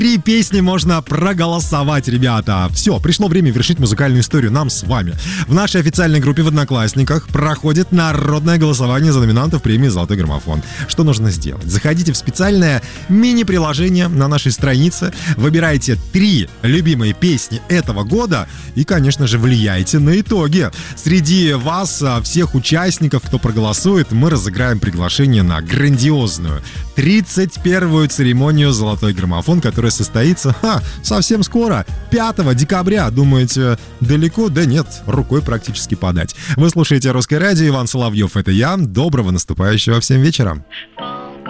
3 песни можно проголосовать, ребята. Все, пришло время вершить музыкальную историю нам с вами. В нашей официальной группе в Одноклассниках проходит народное голосование за номинантов премии «Золотой граммофон». Что нужно сделать? Заходите в специальное мини-приложение на нашей странице, выбирайте 3 любимые песни этого года и, конечно же, влияйте на итоги. Среди вас, всех участников, кто проголосует, мы разыграем приглашение на грандиозную 31-ю церемонию «Золотой граммофон», которая состоится совсем скоро, 5 декабря. Думаете, далеко? Да нет, рукой практически подать. Вы слушаете «Русское радио», Иван Соловьев, это я. Доброго наступающего всем вечера.